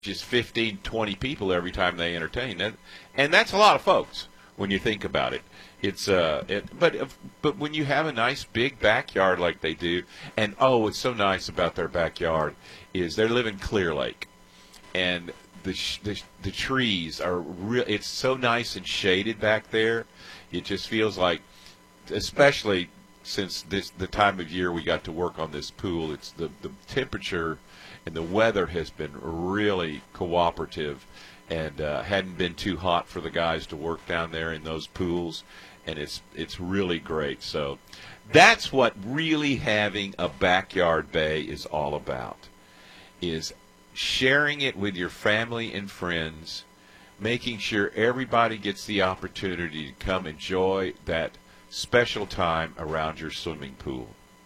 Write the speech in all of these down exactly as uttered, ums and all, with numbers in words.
just fifteen, twenty people every time they entertain. And, and that's a lot of folks when you think about it. It's uh, it, but but when you have a nice big backyard like they do, and oh, what's so nice about their backyard is they live in Clear Lake, and the the, the trees are real. It's so nice and shaded back there. It just feels like, especially since this the time of year we got to work on this pool. It's the the temperature and the weather has been really cooperative, and uh, hadn't been too hot for the guys to work down there in those pools. And it's it's really great. So that's what really having a backyard bay is all about, is sharing it with your family and friends, making sure everybody gets the opportunity to come enjoy that special time around your swimming pool.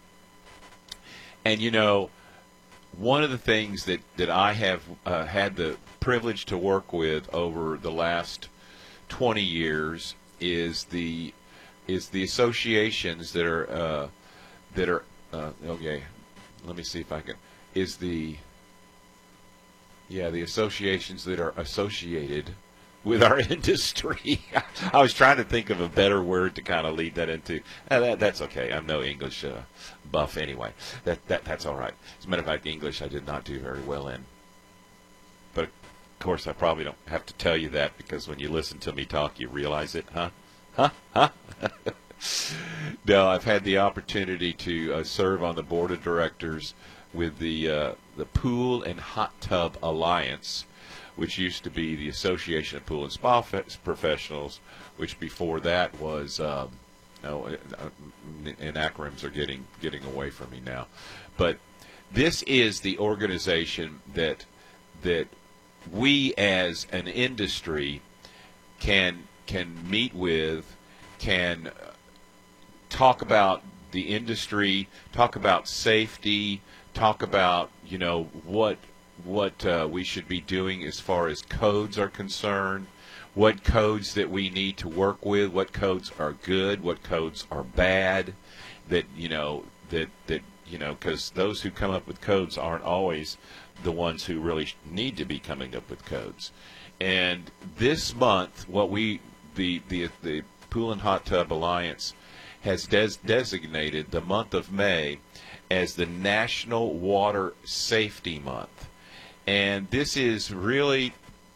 And, you know, one of the things that, that I have uh, had the privilege to work with over the last twenty years is the is the associations that are uh, that are uh, okay. Let me see if I can. Is the yeah the associations that are associated with our industry. I was trying to think of a better word to kind of lead that into. Uh, that, that's okay. I'm no English uh, buff anyway. That that that's all right. As a matter of fact, English I did not do very well in. But of course, I probably don't have to tell you that, because when you listen to me talk, you realize it, huh? Huh? Huh? No, I've had the opportunity to uh, serve on the board of directors with the uh, the Pool and Hot Tub Alliance, which used to be the Association of Pool and Spa Professionals, which before that was, um, oh, and acronyms are getting getting away from me now. But this is the organization that that we as an industry can can meet with, can talk about the industry, talk about safety, talk about, you know, what what uh, we should be doing as far as codes are concerned, what codes that we need to work with, what codes are good, what codes are bad, that, you know, that, that you know, because those who come up with codes aren't always the ones who really need to be coming up with codes. And this month, what we, the, the, the Pool and Hot Tub Alliance has des designated the month of May as the National Water Safety Month. And this is really,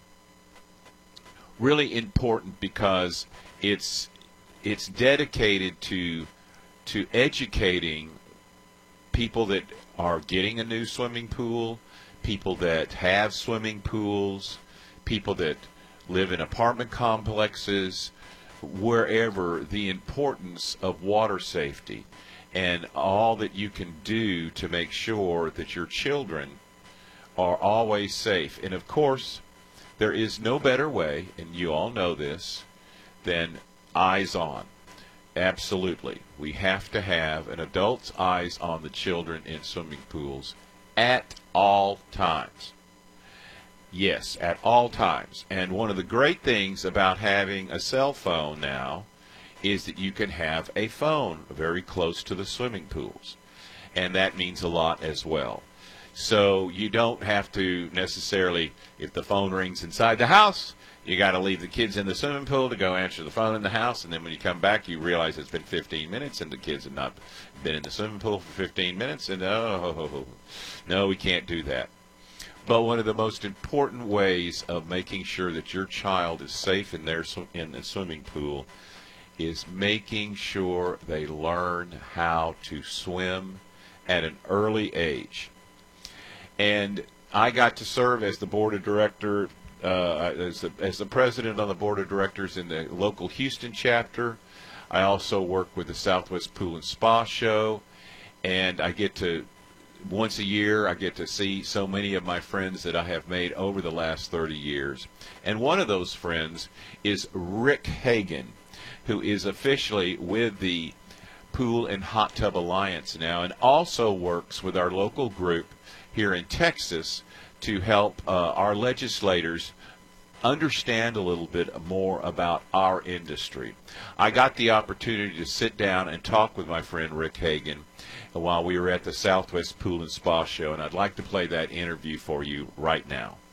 really important because it's it's dedicated to to educating people that are getting a new swimming pool, people that have swimming pools, people that live in apartment complexes, wherever, the importance of water safety and all that you can do to make sure that your children are always safe. And of course, there is no better way, and you all know this, than eyes on. Absolutely. We have to have an adult's eyes on the children in swimming pools at all times. Yes, at all times. And one of the great things about having a cell phone now is that you can have a phone very close to the swimming pools. And that means a lot as well. So you don't have to necessarily, if the phone rings inside the house, you got to leave the kids in the swimming pool to go answer the phone in the house, and then when you come back, you realize it's been fifteen minutes and the kids have not been in the swimming pool for fifteen minutes, and oh, no, we can't do that. But one of the most important ways of making sure that your child is safe in their in the swimming pool is making sure they learn how to swim at an early age. And I got to serve as the board of director, uh, as, the, as the president on the board of directors in the local Houston chapter. I also work with the Southwest Pool and Spa Show, and I get to, once a year, I get to see so many of my friends that I have made over the last thirty years. And one of those friends is Rick Hagan, who is officially with the Pool and Hot Tub Alliance now, and also works with our local group here in Texas to help uh, our legislators understand a little bit more about our industry. I got the opportunity to sit down and talk with my friend Rick Hagan while we were at the Southwest Pool and Spa Show, and I'd like to play that interview for you right now.